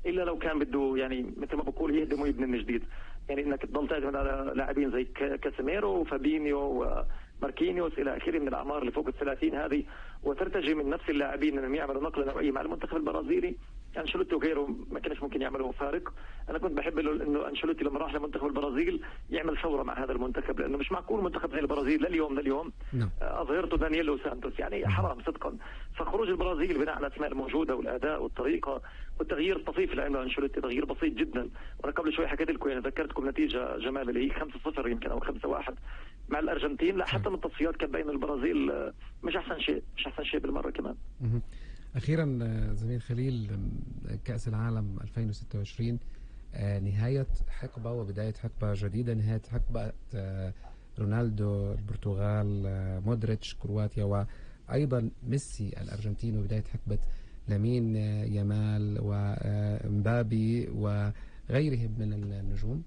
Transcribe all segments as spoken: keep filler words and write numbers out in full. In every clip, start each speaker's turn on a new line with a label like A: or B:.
A: الا لو كان بده يعني مثل ما بقول يهدم ويبني من جديد. يعني انك تضل تعتمد على لاعبين زي كاسيميرو وفابينيو وماركينيوس الى اخره من الاعمار اللي فوق الثلاثين هذه، وترتجي من نفس اللاعبين انهم يعملوا نقله نوعيه مع المنتخب البرازيلي. انشيلوتي وغيره ما كانش ممكن يعملوا فارق. انا كنت بحب انه انشيلوتي لما راح لمنتخب البرازيل يعمل ثوره مع هذا المنتخب، لانه مش معقول منتخب زي البرازيل لليوم لليوم اظهرته دانييلو سانتوس، يعني حرام صدقا. فخروج البرازيل بناء على الاسماء الموجوده والاداء والطريقه والتغيير الطفيف اللي عمله انشيلوتي تغيير بسيط جدا. وانا قبل شوي حكيت لكم يعني ذكرتكم نتيجه جمال اللي هي خمسة صفر يمكن او خمسة واحد مع الارجنتين. لا حتى من التصفيات كان باين البرازيل مش احسن شيء مش احسن شيء بالمره كمان.
B: أخيرا زميل خليل، كأس العالم ألفين وستة وعشرين نهاية حقبة وبداية حقبة جديدة، نهاية حقبة رونالدو البرتغال، مودريتش كرواتيا، وأيضا ميسي الأرجنتين، وبداية حقبة لامين يامال ومبابي وغيرهم من النجوم.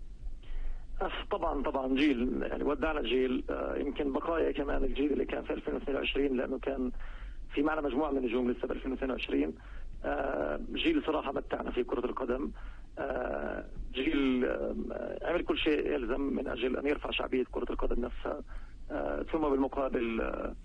A: طبعا طبعا جيل يعني ودعنا جيل، يمكن بقايا كمان الجيل اللي كان في ألفين واثنين وعشرين، لأنه كان في معنا مجموعة من النجوم لسه ب ألفين واثنين وعشرين. آه جيل صراحة متعنا في كرة القدم. آه جيل آه عمل كل شيء يلزم من أجل أن يرفع شعبية كرة القدم نفسها، آه ثم بالمقابل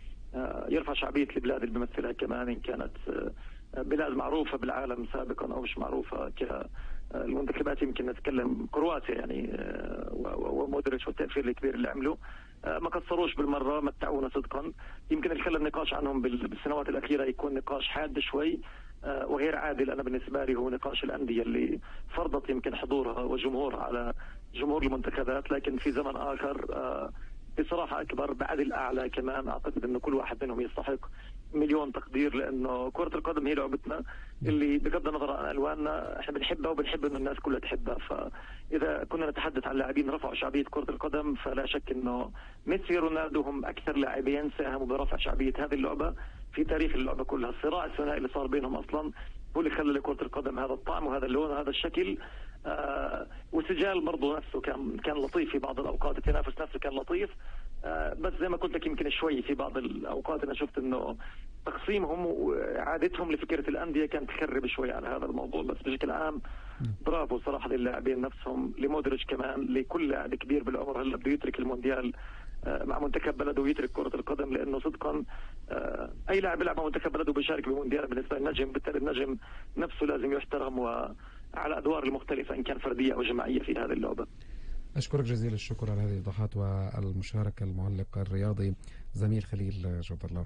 A: آه يرفع شعبية البلاد اللي بيمثلها كمان، إن كانت آه بلاد معروفة بالعالم سابقا أو مش معروفة. كالمنتخبات يمكن نتكلم كرواتيا يعني آه ومودريتش والتأثير الكبير اللي عمله، ما قصروش بالمره، متعونا صدقا. يمكن اللي خلى النقاش عنهم بالسنوات الاخيره يكون نقاش حاد شوي وغير عادل انا بالنسبه لي، هو نقاش الانديه اللي فرضت يمكن حضورها وجمهورها على جمهور المنتخبات. لكن في زمن اخر بصراحه اكبر بعدل اعلى كمان، اعتقد انه كل واحد منهم يستحق مليون تقدير، لانه كرة القدم هي لعبتنا اللي بغض النظر عن الواننا احنا بنحبها وبنحب انه الناس كلها تحبها. فاذا كنا نتحدث عن لاعبين رفعوا شعبية كرة القدم، فلا شك انه ميسي ورونالدو هم اكثر لاعبين ساهموا برفع شعبية هذه اللعبة في تاريخ اللعبة كلها. الصراع الثنائي اللي صار بينهم اصلا هو اللي خلى لكرة القدم هذا الطعم وهذا اللون وهذا الشكل. آه والسجال برضه نفسه كان كان لطيف في بعض الاوقات، التنافس نفسه كان لطيف. آه بس زي ما قلت لك يمكن شوي في بعض الاوقات انا شفت انه تقسيمهم وعادتهم لفكره الانديه كانت تخرب شوي على هذا الموضوع. بس بشكل عام برافو صراحه للاعبين نفسهم، لمودريتش كمان، لكل لاعب كبير بالعمر هلا بده يترك المونديال آه مع منتخب بلده ويترك كره القدم، لانه صدقا آه اي لاعب بيلعب مع منتخب بلده بيشارك بمونديال بالنسبه للنجم، بالتالي النجم نفسه لازم يحترم وعلى ادوار المختلفه ان كان فرديه او جماعيه في هذه اللعبه.
B: أشكرك جزيل الشكر على هذه الإيضاحات والمشاركة المعلق الرياضي زميل خليل جود الله.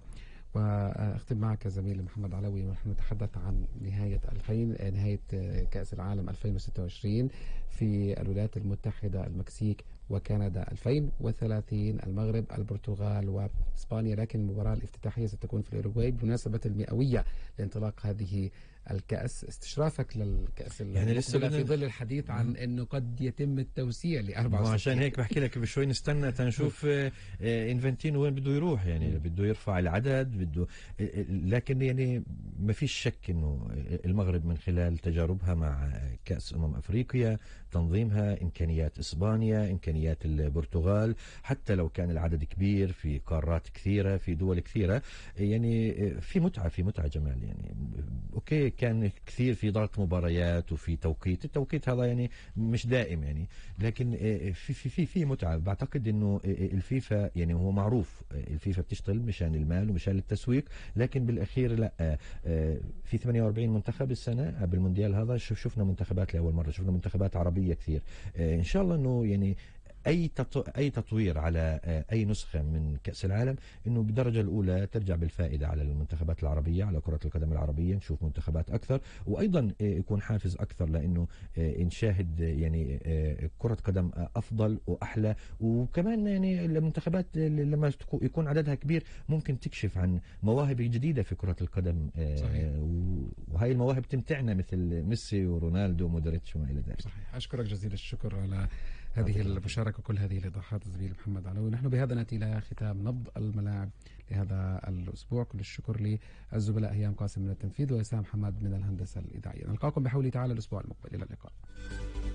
B: وأختم معك زميل محمد علوي ونحن نتحدث عن نهاية ألفين نهاية كأس العالم ألفين وستة وعشرين في الولايات المتحدة، المكسيك وكندا، ألفين وثلاثين المغرب، البرتغال وإسبانيا. لكن المباراة الافتتاحية ستكون في الأوروغواي بمناسبة المئوية لانطلاق هذه الكأس. استشرافك للكأس
C: يعني لسه
B: في ظل الحديث عن انه قد يتم التوسيع ل أربعة وستين.
C: عشان هيك بحكي لك بشوي نستنى تنشوف انفنتينو وين بده يروح، يعني بده يرفع العدد بده، لكن يعني ما فيش شك انه المغرب من خلال تجاربها مع كأس امم افريقيا، تنظيمها، امكانيات اسبانيا، امكانيات البرتغال، حتى لو كان العدد كبير في قارات كثيره في دول كثيره، يعني في متعه في متعه جمال. يعني اوكي كان كثير في ضغط مباريات وفي توقيت، التوقيت هذا يعني مش دائم يعني، لكن في في في في متعه. بعتقد انه الفيفا يعني هو معروف الفيفا بتشتغل مشان المال ومشان التسويق، لكن بالاخير لا، في ثمانية وأربعين منتخب السنه بالمونديال هذا، شفنا منتخبات لاول مره، شفنا منتخبات عربيه كثير. ان شاء الله انه يعني اي اي تطوير على اي نسخه من كاس العالم انه بالدرجه الاولى ترجع بالفائده على المنتخبات العربيه، على كره القدم العربيه، نشوف منتخبات اكثر، وايضا يكون حافز اكثر لانه نشاهد يعني كره قدم افضل واحلى. وكمان يعني المنتخبات لما يكون عددها كبير ممكن تكشف عن مواهب جديده في كره القدم. صحيح. وهي المواهب تمتعنا مثل ميسي ورونالدو ومودريتش وما الى ذلك.
B: صحيح. اشكرك جزيل الشكر على هذه المشاركة وكل هذه الإيضاحات الزميل محمد علوي. نحن بهذا نأتي إلى ختام نبض الملاعب لهذا الأسبوع. كل الشكر للزملاء هيام قاسم من التنفيذ وإسام محمد من الهندسة الإذاعية. نلقاكم بحول تعالى الأسبوع المقبل. إلى اللقاء.